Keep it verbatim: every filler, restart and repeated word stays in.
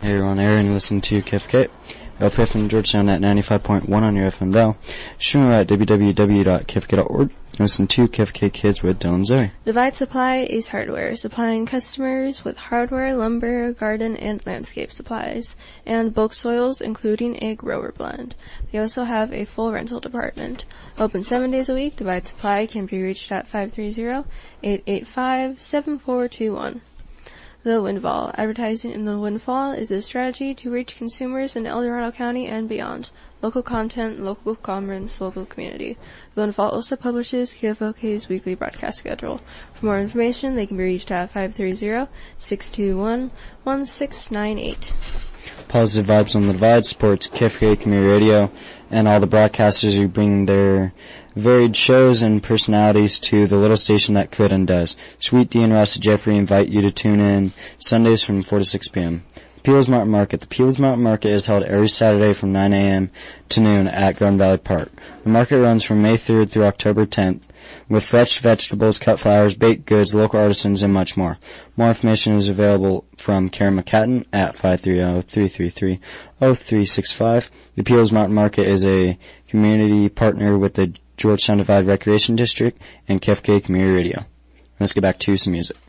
Hey everyone, Aaron, listen to K F K. L P F in Georgetown at ninety-five point one on your F M dial. Stream at w w w dot k f k dot org. Listen to K F K Kids with Dylan and Zoe. Divide Supply Ace Hardware, supplying customers with hardware, lumber, garden, and landscape supplies, and bulk soils, including a grower blend. They also have a full rental department. Open seven days a week, Divide Supply can be reached at five three zero, eight eight five, seven four two one. The Windfall. Advertising in the Windfall is a strategy to reach consumers in El Dorado County and beyond. Local content, local comments, local community. The Windfall also publishes K F O K's weekly broadcast schedule. For more information, they can be reached at five three zero, six two one, one six nine eight. Positive Vibes on the Divide supports K F K Community Radio and all the broadcasters who bring their varied shows and personalities to the little station that could and does. Sweet D and Russ Jeffrey invite you to tune in Sundays from four to six p.m. Peels Mountain Market. The Peels Mountain Market is held every Saturday from nine a.m. to noon at Garden Valley Park. The market runs from May third through October tenth with fresh vegetables, cut flowers, baked goods, local artisans, and much more. More information is available from Karen McCatton at five three zero, three three three, zero three six five. The Peels Mountain Market is a community partner with the Georgetown Divide Recreation District and K F K Community Radio. Let's get back to some music.